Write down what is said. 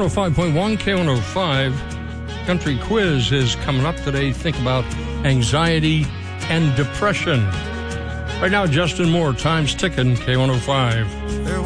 105.1 K105 Country Quiz is coming up today. Think about anxiety and depression. Right now, Justin Moore, time's ticking, K105.